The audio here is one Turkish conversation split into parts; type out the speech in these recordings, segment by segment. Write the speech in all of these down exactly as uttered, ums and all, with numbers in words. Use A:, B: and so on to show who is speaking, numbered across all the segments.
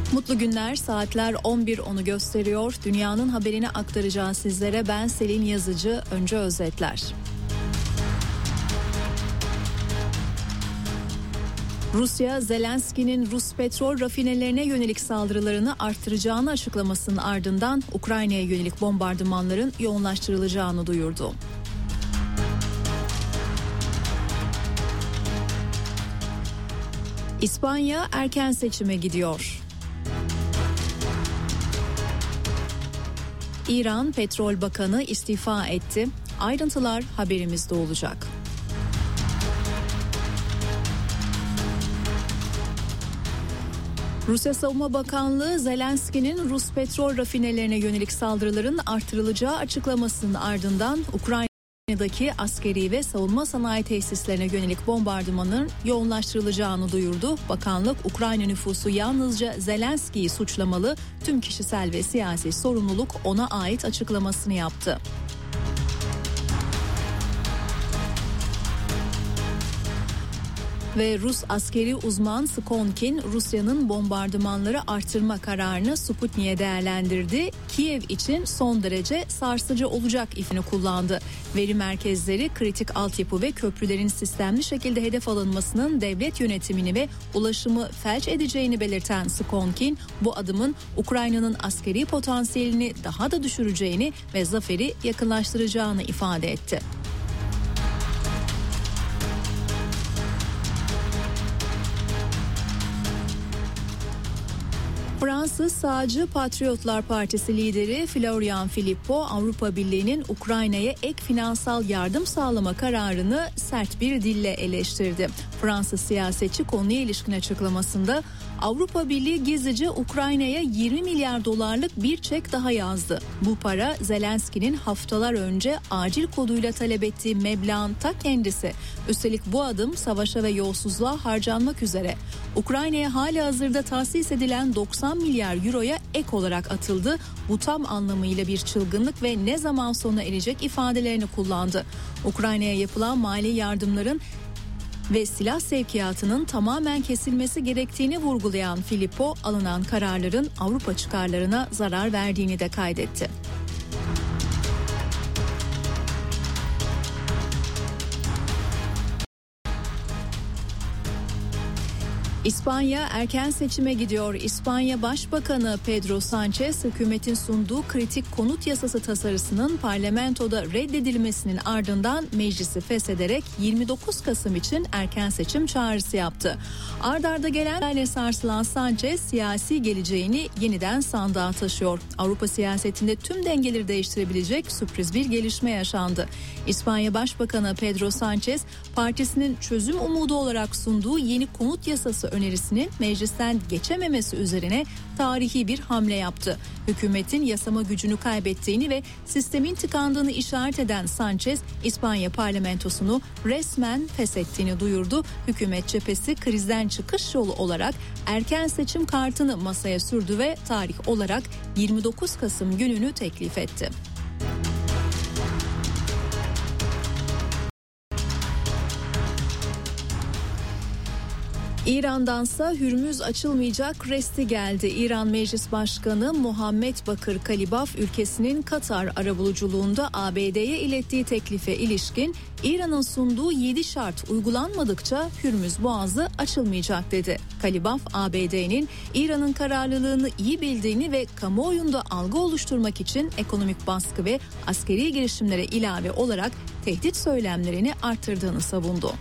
A: Mutlu günler, saatler on bir onu gösteriyor. Dünyanın haberini aktaracağız sizlere. Ben Selin Yazıcı. Önce özetler. Rusya, Zelenski'nin Rus petrol rafinelerine yönelik saldırılarını arttıracağını açıklamasının ardından Ukrayna'ya yönelik bombardımanların yoğunlaştırılacağını duyurdu. İspanya erken seçime gidiyor. İran Petrol Bakanı istifa etti. Ayrıntılar haberimizde olacak. Rusya Savunma Bakanlığı, Zelenski'nin Rus petrol rafinelerine yönelik saldırıların artırılacağı açıklamasının ardından Ukrayna'daki askeri ve savunma sanayi tesislerine yönelik bombardımanın yoğunlaştırılacağını duyurdu. Bakanlık, Ukrayna nüfusu yalnızca Zelenski'yi suçlamalı, tüm kişisel ve siyasi sorumluluk ona ait açıklamasını yaptı. Ve Rus askeri uzman Skonkin, Rusya'nın bombardımanları artırma kararını Sputnik'e değerlendirdi. Kiev için son derece sarsıcı olacak ifadesini kullandı. Veri merkezleri, kritik altyapı ve köprülerin sistemli şekilde hedef alınmasının devlet yönetimini ve ulaşımı felç edeceğini belirten Skonkin, bu adımın Ukrayna'nın askeri potansiyelini daha da düşüreceğini ve zaferi yakınlaştıracağını ifade etti. Fransız sağcı Patriotlar Partisi lideri Florian Philippot, Avrupa Birliği'nin Ukrayna'ya ek finansal yardım sağlama kararını sert bir dille eleştirdi. Fransız siyasetçi konuya ilişkin açıklamasında Avrupa Birliği gizlice Ukrayna'ya yirmi milyar dolarlık bir çek daha yazdı. Bu para Zelenski'nin haftalar önce acil koduyla talep ettiği meblağın ta kendisi. Üstelik bu adım savaşa ve yolsuzluğa harcanmak üzere. Ukrayna'ya halihazırda tahsis edilen doksan milyar euroya ek olarak atıldı. Bu tam anlamıyla bir çılgınlık ve ne zaman sona erecek ifadelerini kullandı. Ukrayna'ya yapılan mali yardımların ve silah sevkiyatının tamamen kesilmesi gerektiğini vurgulayan Philippot, alınan kararların Avrupa çıkarlarına zarar verdiğini de kaydetti. İspanya erken seçime gidiyor. İspanya Başbakanı Pedro Sánchez, hükümetin sunduğu kritik konut yasası tasarısının parlamentoda reddedilmesinin ardından meclisi feshederek yirmi dokuz Kasım için erken seçim çağrısı yaptı. Ard arda gelenlerle sarsılan Sánchez, siyasi geleceğini yeniden sandığa taşıyor. Avrupa siyasetinde tüm dengeleri değiştirebilecek sürpriz bir gelişme yaşandı. İspanya Başbakanı Pedro Sánchez, partisinin çözüm umudu olarak sunduğu yeni konut yasası önerisinin meclisten geçememesi üzerine tarihi bir hamle yaptı. Hükümetin yasama gücünü kaybettiğini ve sistemin tıkandığını işaret eden Sánchez, İspanya parlamentosunu resmen feshettiğini duyurdu. Hükümet cephesi krizden çıkış yolu olarak erken seçim kartını masaya sürdü ve tarih olarak yirmi dokuz Kasım gününü teklif etti. İran'dansa Hürmüz açılmayacak resti geldi. İran Meclis Başkanı Muhammed Bakır Kalibaf, ülkesinin Katar arabuluculuğunda A B D'ye ilettiği teklife ilişkin İran'ın sunduğu yedi şart uygulanmadıkça Hürmüz Boğazı açılmayacak dedi. Kalibaf, A B D'nin İran'ın kararlılığını iyi bildiğini ve kamuoyunda algı oluşturmak için ekonomik baskı ve askeri girişimlere ilave olarak tehdit söylemlerini artırdığını savundu.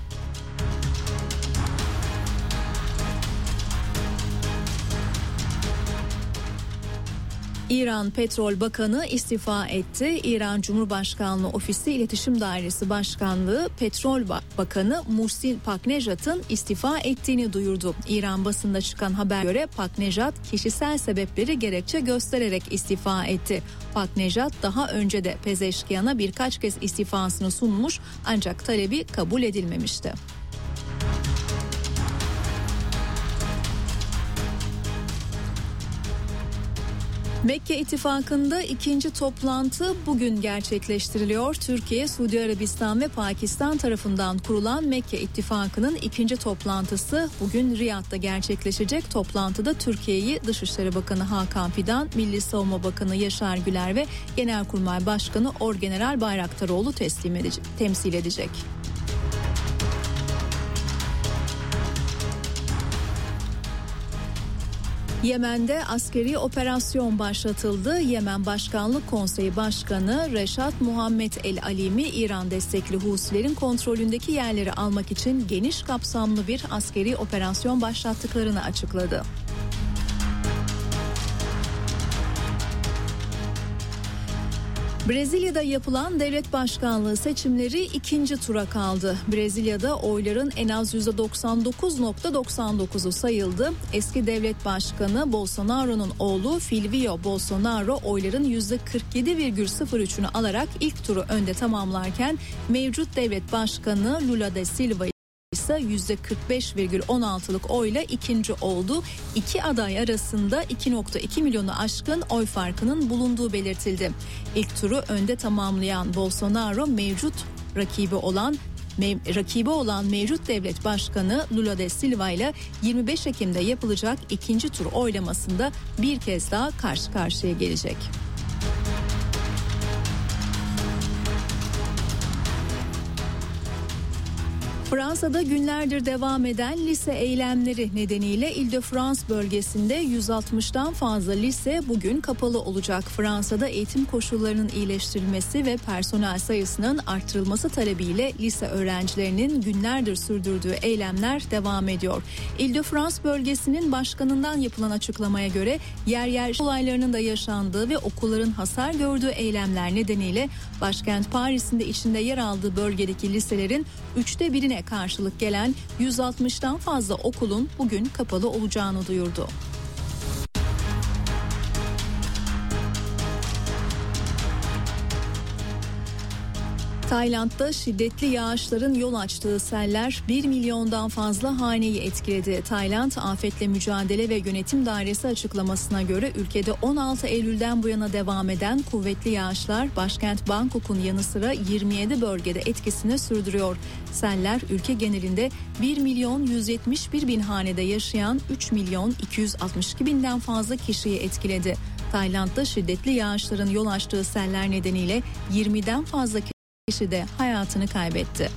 A: İran Petrol Bakanı istifa etti. İran Cumhurbaşkanlığı Ofisi İletişim Dairesi Başkanlığı Petrol Bakanı Muhsin Paknejad'ın istifa ettiğini duyurdu. İran basında çıkan habere göre Paknejad kişisel sebepleri gerekçe göstererek istifa etti. Paknejad daha önce de Pezeşkiyan'a birkaç kez istifasını sunmuş ancak talebi kabul edilmemişti. Mekke İttifakı'nda ikinci toplantı bugün gerçekleştiriliyor. Türkiye, Suudi Arabistan ve Pakistan tarafından kurulan Mekke İttifakı'nın ikinci toplantısı bugün Riyad'da gerçekleşecek. Toplantıda Türkiye'yi Dışişleri Bakanı Hakan Fidan, Milli Savunma Bakanı Yaşar Güler ve Genelkurmay Başkanı Orgeneral Bayraktaroğlu teslim edecek, temsil edecek. Yemen'de askeri operasyon başlatıldı. Yemen Başkanlık Konseyi Başkanı Reşat Muhammed El Alimi, İran destekli Husilerin kontrolündeki yerleri almak için geniş kapsamlı bir askeri operasyon başlattıklarını açıkladı. Brezilya'da yapılan devlet başkanlığı seçimleri ikinci tura kaldı. Brezilya'da oyların en az yüzde doksan dokuz virgül doksan dokuzu sayıldı. Eski devlet başkanı Bolsonaro'nun oğlu Silvio Bolsonaro oyların yüzde kırk yedi virgül sıfır üçünü alarak ilk turu önde tamamlarken mevcut devlet başkanı Lula da Silva ise yüzde kırk beş virgül on altılık oyla ikinci oldu. İki aday arasında iki virgül iki milyonu aşkın oy farkının bulunduğu belirtildi. İlk turu önde tamamlayan Bolsonaro mevcut rakibi olan mev, rakibi olan mevcut devlet başkanı Lula da Silva ile yirmi beş Ekim'de yapılacak ikinci tur oylamasında bir kez daha karşı karşıya gelecek. Fransa'da günlerdir devam eden lise eylemleri nedeniyle Île-de-France bölgesinde yüz altmıştan fazla lise bugün kapalı olacak. Fransa'da eğitim koşullarının iyileştirilmesi ve personel sayısının artırılması talebiyle lise öğrencilerinin günlerdir sürdürdüğü eylemler devam ediyor. Île-de-France bölgesinin başkanından yapılan açıklamaya göre yer yer olaylarının da yaşandığı ve okulların hasar gördüğü eylemler nedeniyle başkent Paris'in de içinde yer aldığı bölgedeki liselerin üçte birine karşılık gelen yüz altmıştan fazla okulun bugün kapalı olacağını duyurdu. Tayland'da şiddetli yağışların yol açtığı seller bir milyondan fazla haneyi etkiledi. Tayland Afetle Mücadele ve Yönetim Dairesi açıklamasına göre ülkede on altı Eylül'den bu yana devam eden kuvvetli yağışlar başkent Bangkok'un yanı sıra yirmi yedi bölgede etkisini sürdürüyor. Seller ülke genelinde bir milyon yüz yetmiş bir bin hanede yaşayan üç milyon iki yüz altmış iki binden fazla kişiyi etkiledi. Tayland'da şiddetli yağışların yol açtığı seller nedeniyle yirmiden fazla kişi de hayatını kaybetti.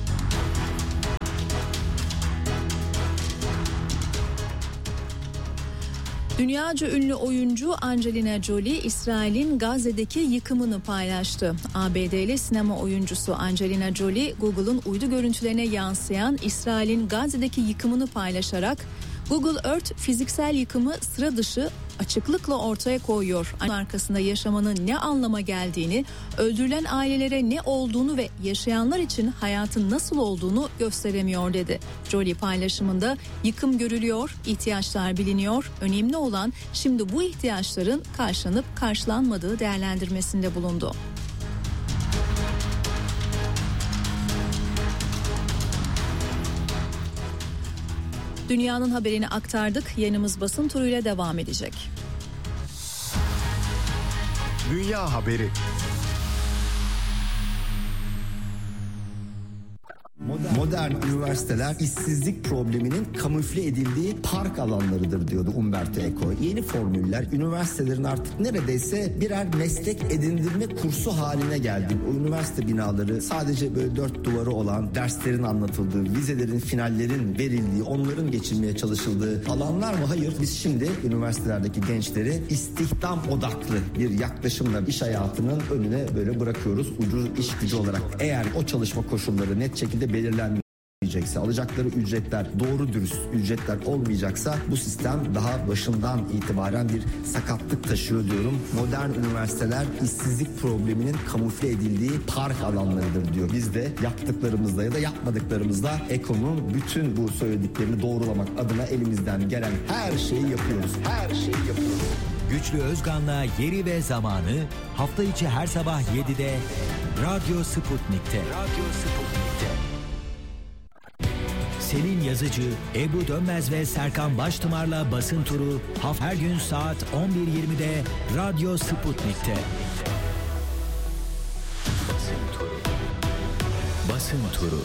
A: Dünyaca ünlü oyuncu Angelina Jolie, İsrail'in Gazze'deki yıkımını paylaştı. A B D'li sinema oyuncusu Angelina Jolie, Google'un uydu görüntülerine yansıyan İsrail'in Gazze'deki yıkımını paylaşarak Google Earth fiziksel yıkımı sıra dışı açıklıkla ortaya koyuyor. Arkasında yaşamanın ne anlama geldiğini, öldürülen ailelere ne olduğunu ve yaşayanlar için hayatın nasıl olduğunu gösteremiyor dedi. Jolie paylaşımında yıkım görülüyor, ihtiyaçlar biliniyor. Önemli olan şimdi bu ihtiyaçların karşılanıp karşılanmadığı değerlendirmesinde bulundu. Dünyanın haberini aktardık. Yayınımız basın turuyla devam edecek.
B: Dünya haberi.
C: Modern üniversiteler işsizlik probleminin kamufle edildiği park alanlarıdır diyordu Umberto Eco. Yeni formüller üniversitelerin artık neredeyse birer meslek edindirme kursu haline geldi. O üniversite binaları sadece böyle dört duvarı olan, derslerin anlatıldığı, vizelerin, finallerin verildiği, onların geçilmeye çalışıldığı alanlar mı? Hayır. Biz şimdi üniversitelerdeki gençleri istihdam odaklı bir yaklaşımla iş hayatının önüne böyle bırakıyoruz. Ucuz iş gücü olarak. Eğer o çalışma koşulları net şekilde belirlenmeyecekse, alacakları ücretler doğru dürüst ücretler olmayacaksa bu sistem daha başından itibaren bir sakatlık taşıyor diyorum. Modern üniversiteler işsizlik probleminin kamufle edildiği park alanlarıdır diyor. Biz de yaptıklarımızla ya da yapmadıklarımızla Eco'nun bütün bu söylediklerini doğrulamak adına elimizden gelen her şeyi yapıyoruz. Her şeyi yapıyoruz.
D: Güçlü Özgan'la Yeri ve Zamanı hafta içi her sabah yedide Radyo Sputnik'te. Radyo Sputnik'te. Selin Yazıcı, Ebru Dönmez ve Serkan Baştımar'la Basın Turu her gün saat on bir yirmide Radyo Sputnik'te. Basın Turu. Basın Turu.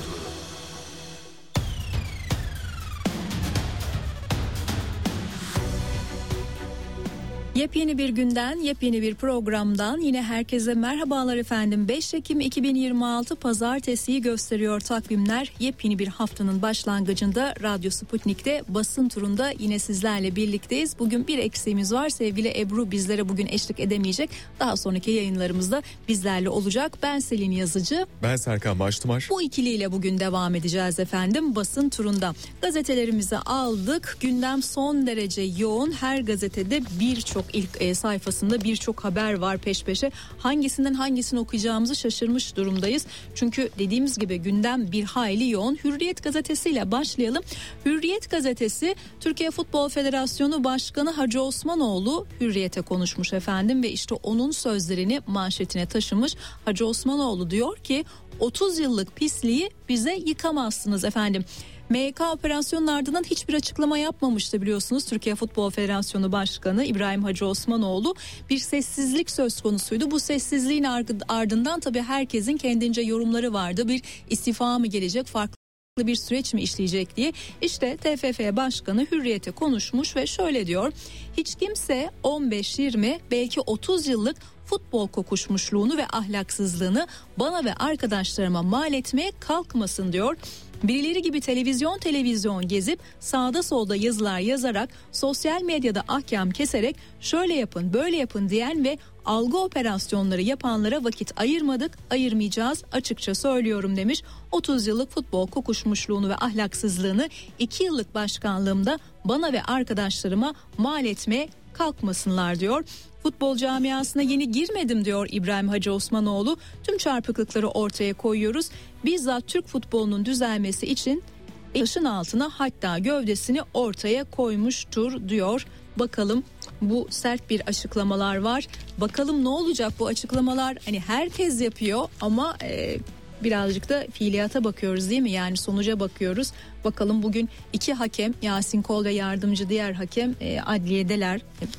A: Yepyeni bir günden, yepyeni bir programdan yine herkese merhabalar efendim. beş Ekim iki bin yirmi altı Pazartesi'yi gösteriyor takvimler. Yepyeni bir haftanın başlangıcında Radyo Sputnik'te basın turunda yine sizlerle birlikteyiz. Bugün bir eksiğimiz var. Sevgili Ebru bizlere bugün eşlik edemeyecek. Daha sonraki yayınlarımızda bizlerle olacak. Ben Selin Yazıcı.
E: Ben Serkan Baştımar.
A: Bu ikiliyle bugün devam edeceğiz efendim basın turunda. Gazetelerimizi aldık. Gündem son derece yoğun. Her gazetede birçok ilk e, sayfasında birçok haber var peş peşe. Hangisinden hangisini okuyacağımızı şaşırmış durumdayız. Çünkü dediğimiz gibi gündem bir hayli yoğun. Hürriyet gazetesiyle başlayalım. Hürriyet gazetesi Türkiye Futbol Federasyonu Başkanı Hacı Osmanoğlu Hürriyet'e konuşmuş efendim ve işte onun sözlerini manşetine taşımış. Hacı Osmanoğlu diyor ki otuz yıllık pisliği bize yıkamazsınız efendim. M Y K operasyonun ardından hiçbir açıklama yapmamıştı biliyorsunuz. Türkiye Futbol Federasyonu Başkanı İbrahim Hacı Osmanoğlu, bir sessizlik söz konusuydu. Bu sessizliğin ardından tabii herkesin kendince yorumları vardı. Bir istifa mı gelecek, farklı bir süreç mi işleyecek diye. İşte T F F Başkanı Hürriyet'e konuşmuş ve şöyle diyor. Hiç kimse on beş yirmi belki otuz yıllık futbol kokuşmuşluğunu ve ahlaksızlığını bana ve arkadaşlarıma mal etmeye kalkmasın diyor. Birileri gibi televizyon televizyon gezip sağda solda yazılar yazarak sosyal medyada ahkam keserek şöyle yapın böyle yapın diyen ve algı operasyonları yapanlara vakit ayırmadık, ayırmayacağız açıkça söylüyorum demiş. otuz yıllık futbol kokuşmuşluğunu ve ahlaksızlığını iki yıllık başkanlığımda bana ve arkadaşlarıma mal etmeye kalkmasınlar diyor. Futbol camiasına yeni girmedim diyor İbrahim Hacı Osmanoğlu. Tüm çarpıklıkları ortaya koyuyoruz. Bizzat Türk futbolunun düzelmesi için taşın altına hatta gövdesini ortaya koymuştur diyor. Bakalım, bu sert bir açıklamalar var. Bakalım ne olacak bu açıklamalar? Hani herkes yapıyor ama e, birazcık da fiiliyata bakıyoruz değil mi? Yani sonuca bakıyoruz. Bakalım bugün iki hakem, Yasin Kol ve yardımcı diğer hakem e, adliyedeler.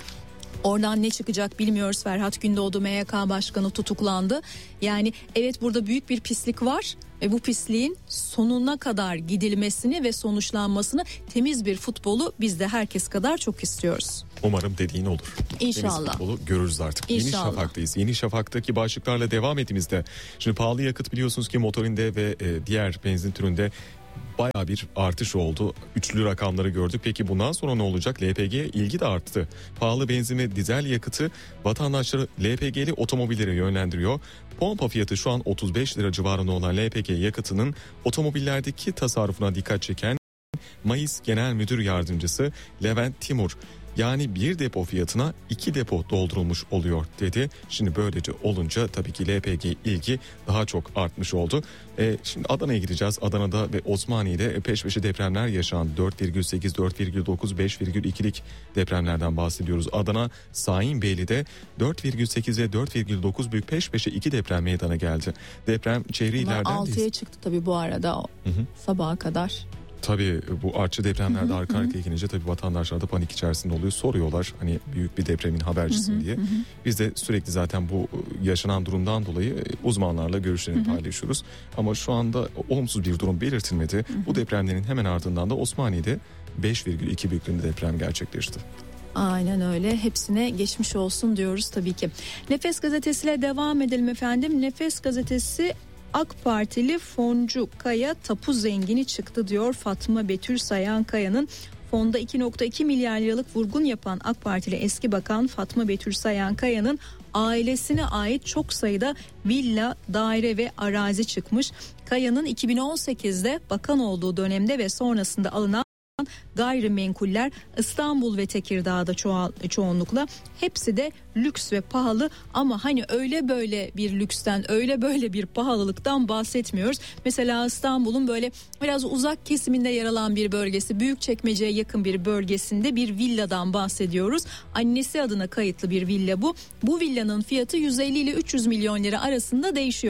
A: Oradan ne çıkacak bilmiyoruz. Ferhat Gündoğdu M Y K Başkanı tutuklandı. Yani evet, burada büyük bir pislik var ve bu pisliğin sonuna kadar gidilmesini ve sonuçlanmasını, temiz bir futbolu biz de herkes kadar çok istiyoruz.
E: Umarım dediğin olur.
A: İnşallah.
E: Temiz futbolu görürüz artık.
A: İnşallah.
E: Yeni Şafak'tayız. Yeni Şafak'taki başlıklarla devam ettiğimizde, şimdi pahalı yakıt biliyorsunuz ki motorinde ve e, diğer benzin türünde bayağı bir artış oldu. Üçlü rakamları gördük. Peki bundan sonra ne olacak? L P G ilgi de arttı. Pahalı benzin ve dizel yakıtı vatandaşları L P G'li otomobillere yönlendiriyor. Pompa fiyatı şu an otuz beş lira civarında olan L P G yakıtının otomobillerdeki tasarrufuna dikkat çeken Mayıs Genel Müdür Yardımcısı Levent Timur, yani bir depo fiyatına iki depo doldurulmuş oluyor dedi. Şimdi böylece olunca tabii ki L P G ilgi daha çok artmış oldu. Ee, şimdi Adana'ya gideceğiz. Adana'da ve Osmaniye'de peş peşe depremler yaşandı. dört virgül sekiz, dört virgül dokuz, beş virgül ikilik depremlerden bahsediyoruz. Adana Sahinbeyli'de dört virgül sekiz ve dört virgül dokuz büyük peş peşe iki deprem meydana geldi. Deprem çevre illerden
A: altıya çıktı tabii bu arada o hı hı. sabaha kadar.
E: Tabii bu artçı depremlerde arka arkaya gelince tabii vatandaşlar da panik içerisinde oluyor. Soruyorlar hani büyük bir depremin habercisin diye. Biz de sürekli zaten bu yaşanan durumdan dolayı uzmanlarla görüşlerini paylaşıyoruz. Ama şu anda olumsuz bir durum belirtilmedi. Bu depremlerin hemen ardından da Osmaniye'de beş virgül iki büyüklüğünde deprem gerçekleşti.
A: Aynen öyle. Hepsine geçmiş olsun diyoruz tabii ki. Nefes gazetesiyle devam edelim efendim. Nefes gazetesi AK Partili foncu Kaya tapu zengini çıktı diyor. Fatma Betül Sayan Kaya'nın fonda iki virgül iki milyar liralık vurgun yapan AK Partili eski bakan Fatma Betül Sayan Kaya'nın ailesine ait çok sayıda villa, daire ve arazi çıkmış. Kaya'nın iki bin on sekizde bakan olduğu dönemde ve sonrasında alınan gayrimenkuller İstanbul ve Tekirdağ'da çoğal, çoğunlukla hepsi de lüks ve pahalı, ama hani öyle böyle bir lüksten, öyle böyle bir pahalılıktan bahsetmiyoruz. Mesela İstanbul'un böyle biraz uzak kesiminde yer alan bir bölgesi, Büyükçekmece'ye yakın bir bölgesinde bir villadan bahsediyoruz. Annesi adına kayıtlı bir villa bu. Bu villanın fiyatı yüz elli ile üç yüz milyon lira arasında değişiyor.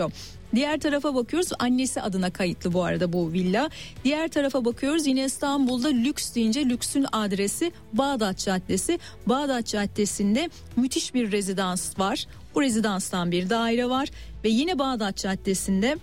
A: Diğer tarafa bakıyoruz, annesi adına kayıtlı bu arada bu villa. Diğer tarafa bakıyoruz, yine İstanbul'da lüks deyince lüksün adresi Bağdat Caddesi. Bağdat Caddesi'nde müthiş bir rezidans var. Bu rezidanstan bir daire var ve yine Bağdat Caddesi'nde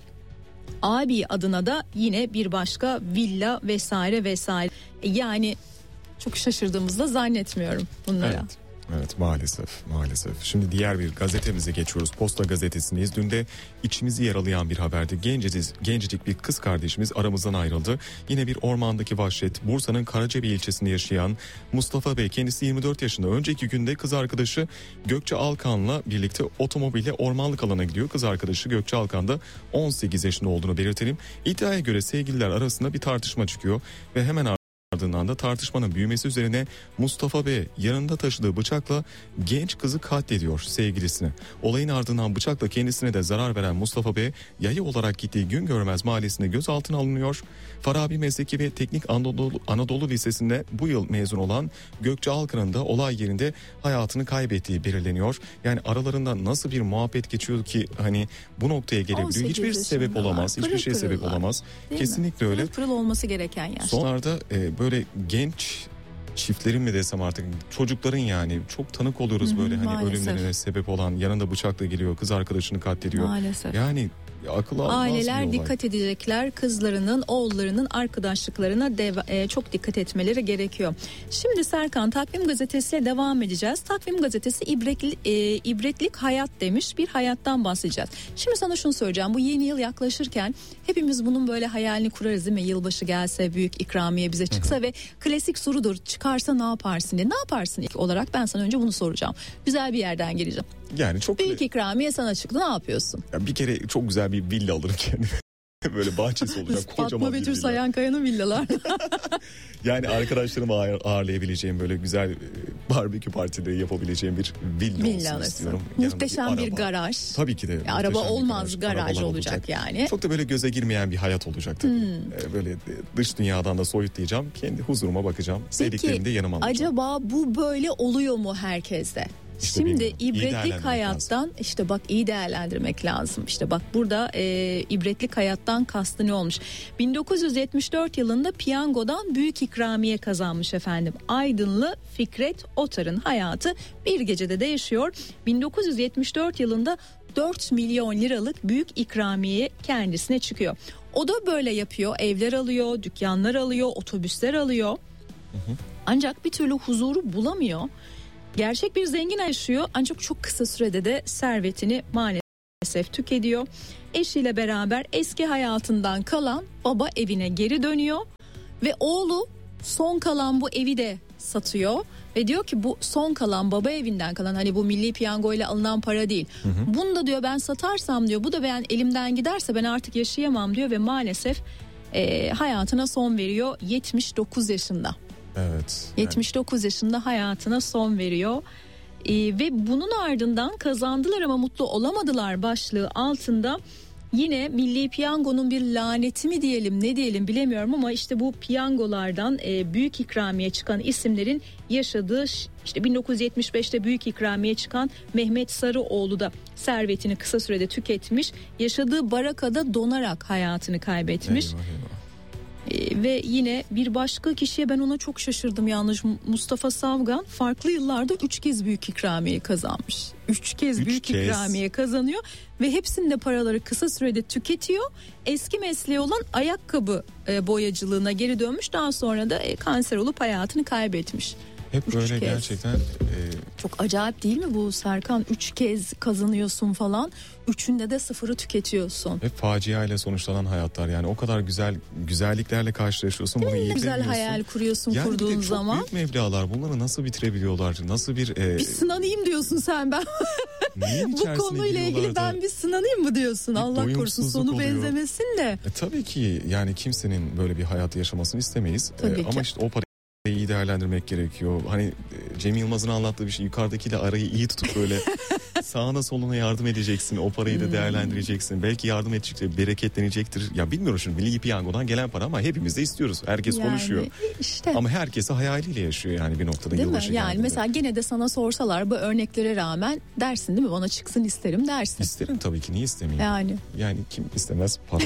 A: abi adına da yine bir başka villa vesaire vesaire. Yani çok şaşırdığımızda zannetmiyorum bunlara.
E: Evet. Evet, maalesef maalesef. Şimdi diğer bir gazetemize geçiyoruz. Posta Gazetesi'ndeyiz. Dün de içimizi yaralayan bir haberdi. Gencecik, gencecik bir kız kardeşimiz aramızdan ayrıldı. Yine bir ormandaki vahşet. Bursa'nın Karacabey ilçesinde yaşayan Mustafa Bey, kendisi yirmi dört yaşında. Önceki günde kız arkadaşı Gökçe Alkan'la birlikte otomobille ormanlık alana gidiyor. Kız arkadaşı Gökçe Alkan da on sekiz yaşında olduğunu belirtelim. İddiaya göre sevgililer arasında bir tartışma çıkıyor ve hemen ardından da tartışmanın büyümesi üzerine Mustafa Bey yanında taşıdığı bıçakla genç kızı katlediyor sevgilisini. Olayın ardından bıçakla kendisine de zarar veren Mustafa Bey yayı olarak gittiği Güngörmez mahallesinde gözaltına alınıyor. Farabi Mesleki ve Teknik Anadolu, Anadolu Lisesi'nde bu yıl mezun olan Gökçe Alkan'ın da olay yerinde hayatını kaybettiği belirleniyor. Yani aralarında nasıl bir muhabbet geçiyor ki hani bu noktaya gelebiliyor. Hiçbir sebep olamaz. Hiçbir şey sebep olamaz. Kesinlikle öyle.
A: Pırıl pırıl olması gereken yaş.
E: Sonlarda e, böyle genç çiftlerin mi desem artık, çocukların yani çok tanık oluyoruz Hı-hı, böyle hani
A: maalesef.
E: ölümlerine sebep olan, yanında bıçakla geliyor, kız arkadaşını katlediyor.
A: Maalesef.
E: Yani akıl almaz
A: aileler dikkat edecekler, kızlarının, oğullarının arkadaşlıklarına dev, e, çok dikkat etmeleri gerekiyor. Şimdi Serkan, Takvim Gazetesi'yle devam edeceğiz. Takvim Gazetesi ibretli, e, ibretlik hayat demiş, bir hayattan bahsedeceğiz. Şimdi sana şunu söyleyeceğim, bu yeni yıl yaklaşırken hepimiz bunun böyle hayalini kurarız değil mi? Yılbaşı gelse, büyük ikramiye bize çıksa Hı-hı. ve klasik sorudur, çıkarsa ne yaparsın diye. Ne yaparsın ilk olarak? Ben sana önce bunu soracağım. Güzel bir yerden geleceğim.
E: Yani çok
A: büyük ikramiye sana çıktı, ne yapıyorsun?
E: Ya bir kere çok güzel bir villa alırım kendime. Böyle bahçesi olacak, kocaman
A: Fatma
E: bir
A: Betül
E: villa.
A: Sayankaya'nın villalar.
E: Yani arkadaşlarımı ağır, ağırlayabileceğim, böyle güzel barbekü partileri yapabileceğim bir villa, villa olsun alırsın. istiyorum.
A: Muhteşem bir, bir garaj.
E: Tabii ki de.
A: Ya araba olmaz, garaj, garaj olacak, olacak yani.
E: Çok da böyle göze girmeyen bir hayat olacak tabii. Hmm. Böyle dış dünyadan da soyutlayacağım. Kendi huzuruma bakacağım. Sevdiklerimi de yanıma alacağım.
A: Acaba bu böyle oluyor mu herkeste? İşte Şimdi ibretlik hayattan lazım. işte bak iyi değerlendirmek lazım. İşte bak burada e, ibretlik hayattan kastı ne olmuş? bin dokuz yüz yetmiş dört yılında piyangodan büyük ikramiye kazanmış efendim. Aydınlı Fikret Otar'ın hayatı bir gecede değişiyor. bin dokuz yüz yetmiş dört yılında dört milyon liralık büyük ikramiye kendisine çıkıyor. O da böyle yapıyor. Evler alıyor, dükkanlar alıyor, otobüsler alıyor. Hı hı. Ancak bir türlü huzuru bulamıyor. Gerçek bir zengin yaşıyor ancak çok kısa sürede de servetini maalesef tüketiyor. Eşiyle beraber eski hayatından kalan baba evine geri dönüyor ve oğlu son kalan bu evi de satıyor ve diyor ki bu son kalan baba evinden kalan, hani bu milli piyango ile alınan para değil. Hı hı. Bunu da diyor ben satarsam diyor, bu da ben elimden giderse ben artık yaşayamam diyor ve maalesef e, hayatına son veriyor yetmiş dokuz yaşında.
E: Evet.
A: yetmiş dokuz yani. yaşında hayatına son veriyor. Ee, ve bunun ardından kazandılar ama mutlu olamadılar başlığı altında yine Milli Piyango'nun bir laneti mi diyelim ne diyelim bilemiyorum ama işte bu piyangolardan e, büyük ikramiye çıkan isimlerin yaşadığı, işte bin dokuz yüz yetmiş beşte büyük ikramiye çıkan Mehmet Sarıoğlu da servetini kısa sürede tüketmiş, yaşadığı barakada donarak hayatını kaybetmiş. Eyvah, eyvah. Ee, ve yine bir başka kişiye, ben ona çok şaşırdım yalnız, Mustafa Savgan farklı yıllarda üç kez büyük ikramiye kazanmış. Üç kez üç büyük kez. ikramiye kazanıyor ve hepsinde paraları kısa sürede tüketiyor. Eski mesleği olan ayakkabı e, boyacılığına geri dönmüş, daha sonra da e, kanser olup hayatını kaybetmiş.
E: Hep üç böyle kez. Gerçekten. E...
A: Çok acayip değil mi bu Serkan? Üç kez kazanıyorsun falan. Üçünde de sıfırı tüketiyorsun.
E: Hep faciayla sonuçlanan hayatlar, yani o kadar güzel güzelliklerle karşılaşıyorsun. Bunu iyi
A: güzel hayal kuruyorsun yani kurduğun
E: çok
A: zaman.
E: Büyük mevlalar bunları nasıl bitirebiliyorlar? Nasıl bir... E...
A: Bir sınanayım diyorsun sen, ben. Bu konuyla ilgili ben bir sınanayım mı diyorsun? Allah korusun sonu oluyor. Benzemesin de.
E: E, tabii ki yani kimsenin böyle bir hayatı yaşamasını istemeyiz. E, ama işte o parayı iyi değerlendirmek gerekiyor. Hani Cem Yılmaz'ın anlattığı bir şey, yukarıdakiyle arayı iyi tutup böyle Sağına soluna yardım edeceksin. O parayı da değerlendireceksin. Belki yardım edecektir, bereketlenecektir. Ya bilmiyorum şimdi Milli Piyango'dan gelen para ama hepimiz de istiyoruz. Herkes
A: yani,
E: konuşuyor.
A: Işte.
E: Ama herkese hayaliyle yaşıyor yani bir noktada.
A: Değil mi? Yani
E: geldiğinde.
A: mesela gene de sana sorsalar bu örneklere rağmen dersin değil mi? Bana çıksın isterim dersin.
E: İsterim tabii ki, niye istemeyeyim?
A: Yani.
E: Yani kim istemez parayı?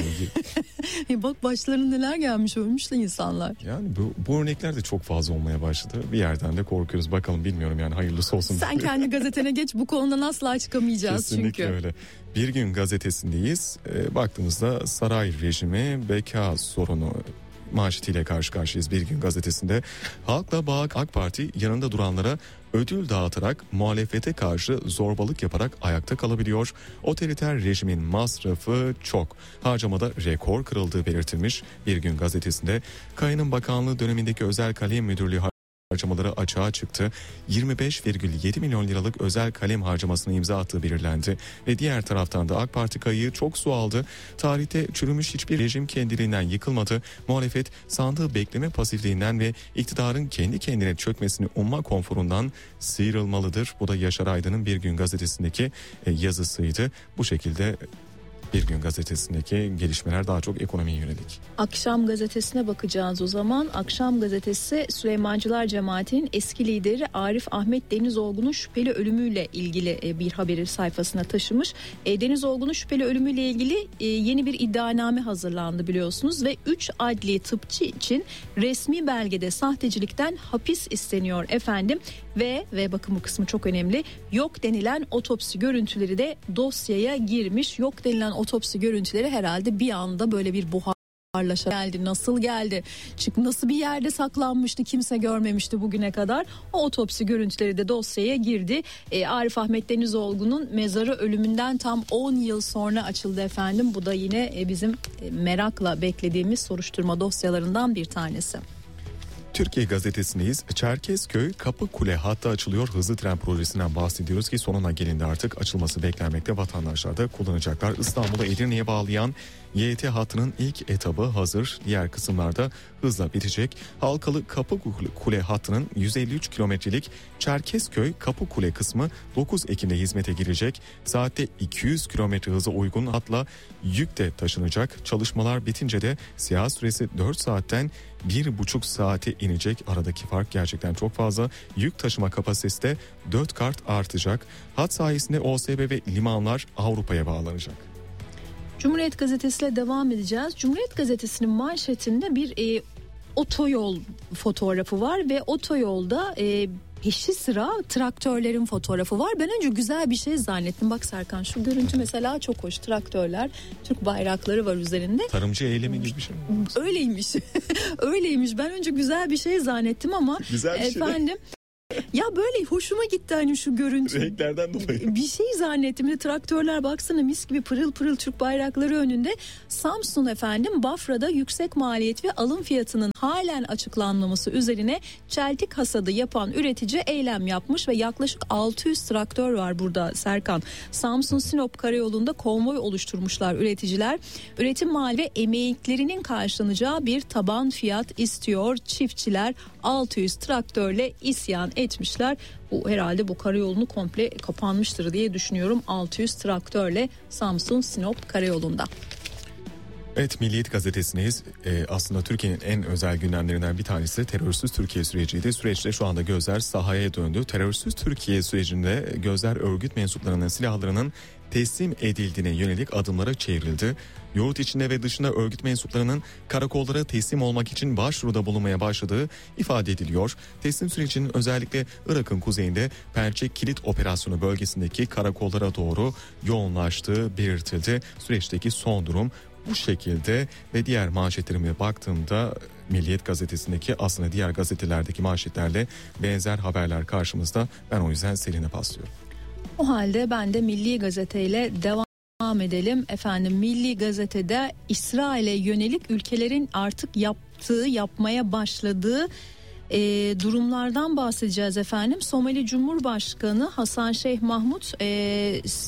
A: Bak başlarına neler gelmiş, ölmüş de insanlar.
E: Yani bu, bu örnekler de çok fazla olmaya başladı. Bir yerden de korkuyoruz. Bakalım, bilmiyorum yani, hayırlısı olsun.
A: Sen kendi gazetene geç, bu konudan asla çıkamayacağız.
E: Kesinlikle
A: çünkü.
E: öyle. Bir Gün gazetesindeyiz. E, baktığımızda saray rejimi, beka sorunu manşetiyle karşı karşıyayız Bir Gün gazetesinde. Halkla Bağ AK Parti yanında duranlara ödül dağıtarak muhalefete karşı zorbalık yaparak ayakta kalabiliyor. Otoriter rejimin masrafı çok. Harcamada rekor kırıldığı belirtilmiş Bir Gün gazetesinde. Kaya'nın bakanlığı dönemindeki özel kalem müdürlüğü harcamaları açığa çıktı. yirmi beş virgül yedi milyon liralık özel kalem harcamasına imza attığı belirlendi. Ve diğer taraftan da AK Parti Kaya'yı çok su aldı. Tarihte çürümüş hiçbir rejim kendiliğinden yıkılmadı. Muhalefet sandığı bekleme pasifliğinden ve iktidarın kendi kendine çökmesini umma konforundan sıyrılmalıdır. Bu da Yaşar Aydın'ın Bir Gün gazetesindeki yazısıydı. Bu şekilde Bir Gün gazetesindeki gelişmeler daha çok ekonomiye yönelik.
A: Akşam gazetesine bakacağız o zaman. Akşam gazetesi Süleymancılar Cemaati'nin eski lideri Arif Ahmet Denizoğlu'nun şüpheli ölümüyle ilgili bir haberi sayfasına taşımış. Denizoğlu'nun şüpheli ölümüyle ilgili yeni bir iddianame hazırlandı biliyorsunuz ve üç adli tıpçı için resmi belgede sahtecilikten hapis isteniyor efendim. Ve ve bakın bu kısmı çok önemli. Yok denilen otopsi görüntüleri de dosyaya girmiş. Yok denilen otopsi görüntüleri herhalde bir anda böyle bir buharlaşa geldi. Nasıl geldi? Çık nasıl bir yerde saklanmıştı? Kimse görmemişti bugüne kadar. O otopsi görüntüleri de dosyaya girdi. E, Arif Ahmet Denizoğlu'nun mezarı ölümünden tam on yıl sonra açıldı efendim. Bu da yine e, bizim e, merakla beklediğimiz soruşturma dosyalarından bir tanesi.
E: Türkiye gazetesindeyiz. Çerkezköy Kapıkule hattı açılıyor. Hızlı tren projesinden bahsediyoruz ki sonuna gelindi artık. Açılması beklenmekte, vatandaşlar da kullanacaklar. İstanbul'u Edirne'ye bağlayan Y T hattının ilk etabı hazır. Diğer kısımlarda hızla bitecek. Halkalı Kapıkule hattının yüz elli üç kilometrelik Çerkezköy Kapıkule kısmı dokuz Ekim'de hizmete girecek. Saatte iki yüz kilometre hıza uygun hatla yük de taşınacak. Çalışmalar bitince de siyah süresi dört saatten bir buçuk saate inecek. Aradaki fark gerçekten çok fazla. Yük taşıma kapasitesi de dört kart artacak. Hat sayesinde O S B ve limanlar Avrupa'ya bağlanacak.
A: Cumhuriyet gazetesiyle devam edeceğiz. Cumhuriyet gazetesinin manşetinde bir e, otoyol fotoğrafı var ve otoyolda e, peşi sıra traktörlerin fotoğrafı var. Ben önce güzel bir şey zannettim. Bak Serkan, şu görüntü mesela çok hoş. Traktörler, Türk bayrakları var üzerinde.
E: Tarımcı eylemi gibi bir şey mi?
A: Öyleymiş. Öyleymiş. Ben önce güzel bir şey zannettim ama
E: güzel bir
A: efendim
E: şey.
A: Ya böyle hoşuma gitti hani şu görüntü.
E: Renklerden dolayı.
A: Bir şey zannettim de traktörler baksana mis gibi pırıl pırıl Türk bayrakları önünde. Samsun efendim Bafra'da yüksek maliyet ve alım fiyatının halen açıklanmaması üzerine çeltik hasadı yapan üretici eylem yapmış ve yaklaşık altı yüz traktör var burada Serkan. Samsun Sinop karayolunda konvoy oluşturmuşlar üreticiler. Üretim mali ve emeklerinin karşılanacağı bir taban fiyat istiyor çiftçiler. altı yüz traktörle isyan etmişler. Bu herhalde bu karayolunu komple kapanmıştır diye düşünüyorum. altı yüz traktörle Samsun Sinop karayolunda.
E: Evet, Milliyet gazetesindeyiz. Ee, aslında Türkiye'nin en özel gündemlerinden bir tanesi terörsüz Türkiye süreciydi. Süreçte şu anda gözler sahaya döndü. Terörsüz Türkiye sürecinde gözler örgüt mensuplarının silahlarının teslim edildiğine yönelik adımlara çevrildi. Yurt içinde ve dışında örgüt mensuplarının karakollara teslim olmak için başvuruda bulunmaya başladığı ifade ediliyor. Teslim sürecinin özellikle Irak'ın kuzeyinde Pençe Kilit Operasyonu bölgesindeki karakollara doğru yoğunlaştığı belirtildi. Süreçteki son durum bu şekilde ve diğer manşetlerime baktığımda Milliyet gazetesindeki aslında diğer gazetelerdeki manşetlerle benzer haberler karşımızda. Ben o yüzden Selin'e paslıyorum.
A: O halde ben de Milli Gazete'yle devam edelim. Efendim Milli Gazete'de İsrail'e yönelik ülkelerin artık yaptığı, yapmaya başladığı e, durumlardan bahsedeceğiz efendim. Somali Cumhurbaşkanı Hasan Şeyh Mahmut e,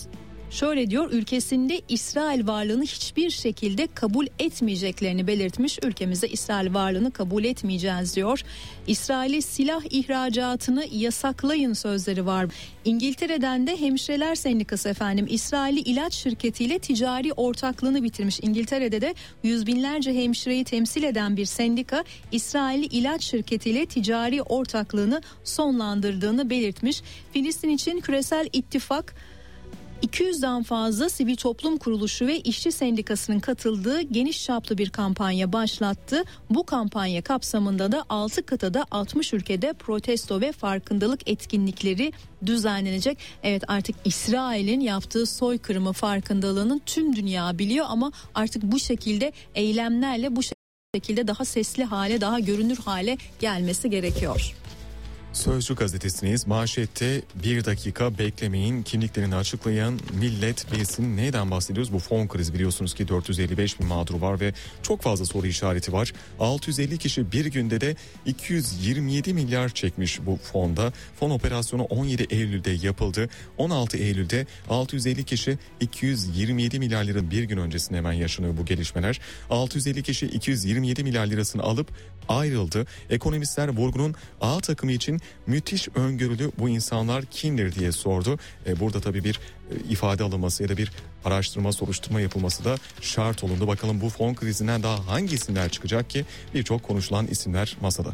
A: şöyle diyor, ülkesinde İsrail varlığını hiçbir şekilde kabul etmeyeceklerini belirtmiş. Ülkemizde İsrail varlığını kabul etmeyeceğiz diyor. İsrail'e silah ihracatını yasaklayın sözleri var. İngiltere'den de Hemşireler Sendikası efendim İsrail'i ilaç şirketiyle ticari ortaklığını bitirmiş. İngiltere'de de yüz binlerce hemşireyi temsil eden bir sendika İsrail'i ilaç şirketiyle ticari ortaklığını sonlandırdığını belirtmiş. Filistin için Küresel İttifak iki yüzden fazla sivil toplum kuruluşu ve işçi sendikasının katıldığı geniş çaplı bir kampanya başlattı. Bu kampanya kapsamında da altı kıtada altmış ülkede protesto ve farkındalık etkinlikleri düzenlenecek. Evet, artık İsrail'in yaptığı soykırımı farkındalığını tüm dünya biliyor ama artık bu şekilde eylemlerle bu şekilde daha sesli hale, daha görünür hale gelmesi gerekiyor.
E: Sözcü gazetesindeyiz. Manşette bir dakika beklemeyin, kimliklerini açıklayan millet bilsin. Neyden bahsediyoruz? Bu fon krizi, biliyorsunuz ki dört yüz elli beş bin mağdur var ve çok fazla soru işareti var. altı yüz elli kişi bir günde de iki yüz yirmi yedi milyar çekmiş bu fonda. Fon operasyonu on yedi Eylül'de yapıldı. on altı Eylül'de altı yüz elli kişi iki yüz yirmi yedi milyar liranın bir gün öncesinde hemen yaşanıyor bu gelişmeler. altı yüz elli kişi iki yüz yirmi yedi milyar lirasını alıp ayrıldı. Ekonomistler vurgunun A takımı için müthiş öngörülü bu insanlar kimdir diye sordu. E, burada tabii bir e, ifade alınması ya da bir araştırma, soruşturma yapılması da şart olundu. Bakalım bu fon krizinden daha hangi isimler çıkacak ki? Birçok konuşulan isimler masada.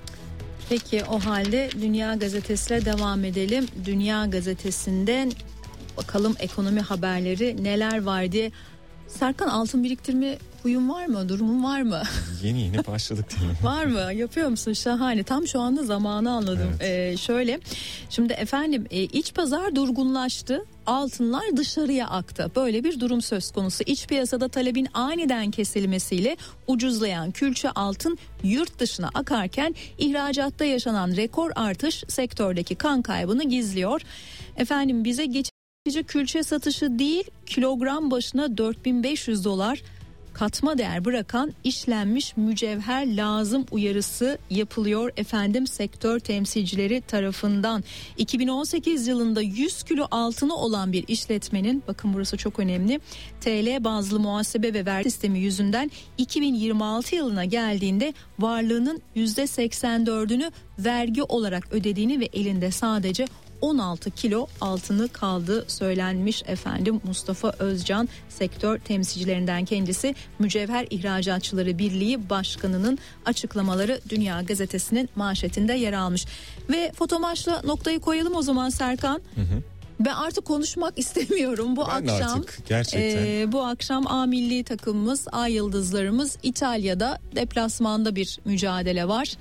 A: Peki o halde Dünya Gazetesi'yle devam edelim. Dünya Gazetesi'nden bakalım ekonomi haberleri neler var diye. Serkan, altın biriktirme huyun var mı? Durumun var mı?
E: Yeni yeni başladık değil mi?
A: Var mı? Yapıyor musun? Şahane. Tam şu anda zamanı anladım. Evet. Ee, şöyle. Şimdi efendim e, iç pazar durgunlaştı. Altınlar dışarıya aktı. Böyle bir durum söz konusu. İç piyasada talebin aniden kesilmesiyle ucuzlayan külçe altın yurt dışına akarken ihracatta yaşanan rekor artış sektördeki kan kaybını gizliyor. Efendim bize geç külçe satışı değil, kilogram başına dört bin beş yüz dolar katma değer bırakan işlenmiş mücevher lazım uyarısı yapılıyor efendim sektör temsilcileri tarafından. iki bin on sekiz yılında yüz kilo altını olan bir işletmenin, bakın burası çok önemli, T L bazlı muhasebe ve vergi sistemi yüzünden iki bin yirmi altı yılına geldiğinde varlığının yüzde seksen dördünü vergi olarak ödediğini ve elinde sadece on altı kilo altını kaldı söylenmiş efendim. Mustafa Özcan sektör temsilcilerinden kendisi. Mücevher İhracatçıları Birliği Başkanı'nın açıklamaları Dünya Gazetesi'nin manşetinde yer almış. Ve fotomaçla noktayı koyalım o zaman Serkan. Hı hı. Ben artık konuşmak istemiyorum. Bu
E: ben
A: akşam
E: artık, gerçekten.
A: E, bu akşam A milli takımımız, A yıldızlarımız İtalya'da deplasmanda bir mücadele var.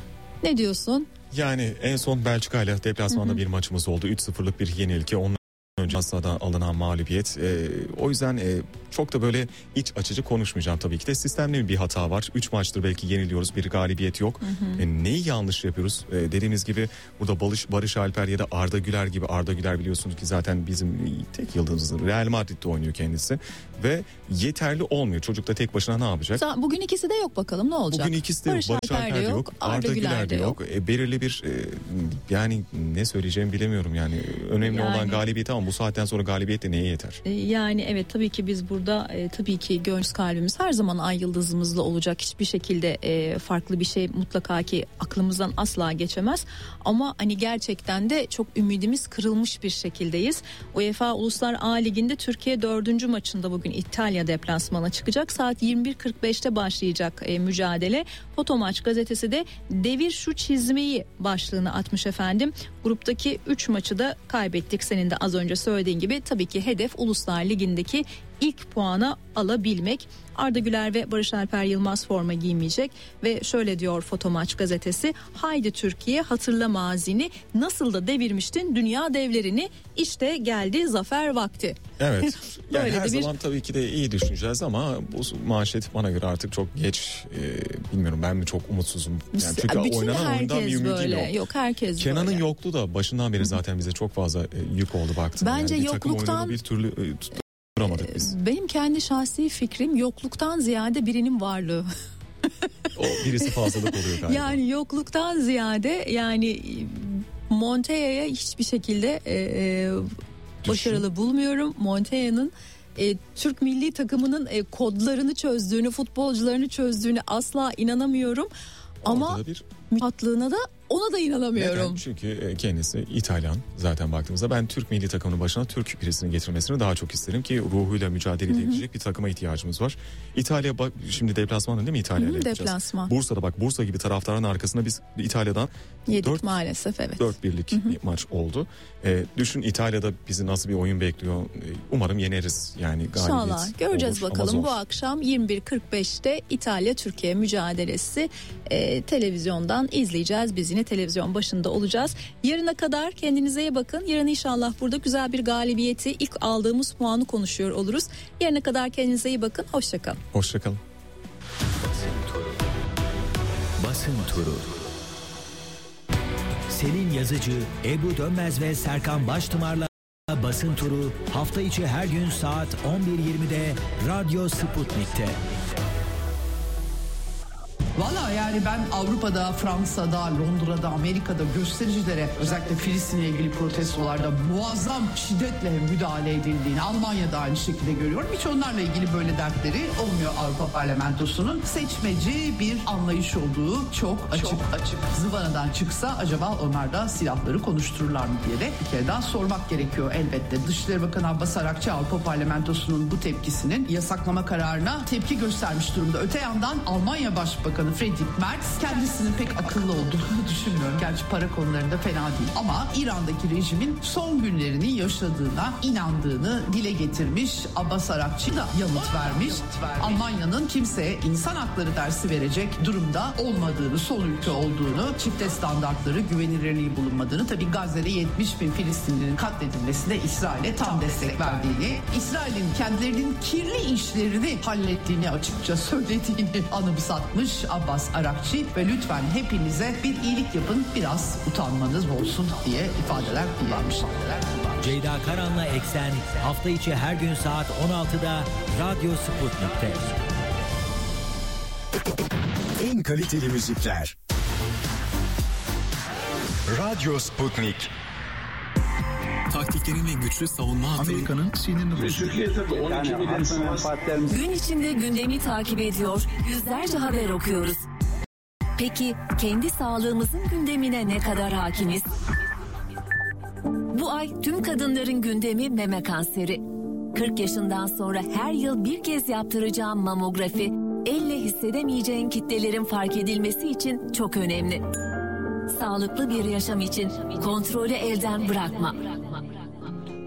A: Ne diyorsun?
E: Yani en son Belçika ile deplasmanda hı hı. bir maçımız oldu. üç sıfırlık bir yenilgi. Ondan önce Asya'da alınan mağlubiyet. Ee, o yüzden e, çok da böyle iç açıcı konuşmayacağım tabii ki de. Sistemde bir hata var. üç maçtır belki yeniliyoruz. Bir galibiyet yok. Hı hı. E, neyi yanlış yapıyoruz? E, dediğimiz gibi burada Barış, Barış Alper ya da Arda Güler gibi. Arda Güler biliyorsunuz ki zaten bizim tek yıldızımız. Real Madrid'de oynuyor kendisi. Ve yeterli olmuyor. Çocuk da tek başına ne yapacak?
A: Bugün ikisi de yok, bakalım ne olacak?
E: Bugün ikisi de Barış yok. Barış Alper de yok. yok Arda, Arda Güler de yok. yok. E, belirli bir e, yani ne söyleyeceğimi bilemiyorum yani. Önemli yani, olan galibiyet ama bu saatten sonra galibiyet de neye yeter?
A: E, yani evet, tabii ki biz burada e, tabii ki gönül kalbimiz her zaman ay yıldızımızla olacak. Hiçbir şekilde e, farklı bir şey mutlaka ki aklımızdan asla geçemez. Ama hani gerçekten de çok ümidimiz kırılmış bir şekildeyiz. UEFA Uluslar A Ligi'nde Türkiye dördüncü maçında bugün İtalya deplasmana çıkacak. Saat yirmi bir kırk beşte başlayacak e, mücadele. Fotomaç gazetesi de devir şu çizmeyi başlığını atmış efendim. Gruptaki üç maçı da kaybettik. Senin de az önce söylediğin gibi tabii ki hedef Uluslar Ligi'ndeki ilk puanı alabilmek. Arda Güler ve Barış Alper Yılmaz forma giymeyecek ve şöyle diyor Fotomaç gazetesi: haydi Türkiye hatırla mazini, nasıl da devirmiştin dünya devlerini, işte geldi zafer vakti.
E: Evet. Yani her zaman bir... tabii ki de iyi düşüneceğiz ama bu manşet bana göre artık çok geç. Ee, bilmiyorum, ben mi çok umutsuzum. Yani çünkü
A: bütün
E: oynanan oyundan bir ümidim yok.
A: Yok herkes
E: Kenan'ın
A: böyle.
E: yokluğu da başından beri zaten bize çok fazla e, yük oldu baktığında.
A: Bence
E: yani bir
A: yokluktan
E: bir türlü e, tutturamadık biz.
A: Benim kendi şahsi fikrim yokluktan ziyade birinin varlığı.
E: O birisi fazlalık oluyor galiba.
A: Yani yokluktan ziyade yani Montella'ya hiçbir şekilde e, başarılı bulmuyorum. Montella'nın e, Türk milli takımının e, kodlarını çözdüğünü, futbolcularını çözdüğünü asla inanamıyorum. Ama bir... tatlığına da ona da inanamıyorum.
E: Neden? Çünkü kendisi İtalyan zaten baktığımızda. Ben Türk milli takımının başına Türk birisini getirmesini daha çok isterim ki ruhuyla mücadele edebilecek bir takıma ihtiyacımız var. İtalya bak şimdi deplasmanı değil mi İtalya'yla yapacağız?
A: Deplasman.
E: Bursa'da bak Bursa gibi taraftarın arkasında biz İtalya'dan
A: yedik
E: dört,
A: maalesef evet.
E: dört birlik bir maç oldu. Ee, düşün İtalya'da bizi nasıl bir oyun bekliyor. Umarım yeneriz yani galibiyet.
A: İnşallah göreceğiz olur, bakalım bu akşam yirmi bir kırk beşte İtalya Türkiye mücadelesi e, televizyondan izleyeceğiz. Biz yine televizyon başında olacağız. Yarına kadar kendinize iyi bakın. Yarın inşallah burada güzel bir galibiyeti, ilk aldığımız puanı konuşuyor oluruz. Yarına kadar kendinize iyi bakın. Hoşçakalın.
E: Hoşçakalın.
D: Basın turu. Basın turu. Selin Yazıcı, Ebru Dönmez ve Serkan Baştımar'la basın turu hafta içi her gün saat on bir yirmide Radyo Sputnik'te.
F: Valla yani ben Avrupa'da, Fransa'da, Londra'da, Amerika'da göstericilere özellikle Filistin'le ilgili protestolarda muazzam şiddetle müdahale edildiğini, Almanya'da aynı şekilde görüyorum. Hiç onlarla ilgili böyle dertleri olmuyor Avrupa Parlamentosu'nun. Seçmeci bir anlayış olduğu çok açık. Çok açık. Zıvanadan çıksa acaba onlar da silahları konuştururlar mı diye de bir kere daha sormak gerekiyor elbette. Dışişleri Bakanı Abbas Arakçı Avrupa Parlamentosu'nun bu tepkisinin yasaklama kararına tepki göstermiş durumda. Öte yandan Almanya Başbakanı Friedrich Merz kendisinin pek akıllı olduğunu düşünmüyorum. Gerçi para konularında fena değil. Ama İran'daki rejimin son günlerini yaşadığına inandığını dile getirmiş. Abbas Arakçı da yanıt vermiş. Almanya'nın kimseye insan hakları dersi verecek durumda olmadığını, son ülke olduğunu, çifte standartları, güvenilirliği bulunmadığını, tabii Gazze'de yetmiş bin Filistinlinin katledilmesine İsrail'e tam destek verdiğini, İsrail'in kendilerinin kirli işlerini hallettiğini açıkça söylediğini anımsatmış Abbas Arakçı ve lütfen hepinize bir iyilik yapın, biraz utanmanız olsun diye ifadeler kullanmış.
D: Ceyda Karan'la Eksen hafta içi her gün saat on altıda Radyo Sputnik'te.
B: En kaliteli müzikler. Radyo Sputnik.
G: Taktiklerin ve güçlü savunma hatları.
H: Amerika'nın sinirini bozuyor.
I: Gün içinde gündemi takip ediyor, yüzlerce haber okuyoruz. Peki kendi sağlığımızın gündemine ne kadar hakimiz? Bu ay tüm kadınların gündemi meme kanseri. kırk yaşından sonra her yıl bir kez yaptıracağım mamografi, elle hissedemeyeceğin kitlelerin fark edilmesi için çok önemli. Sağlıklı bir yaşam için kontrolü elden bırakma.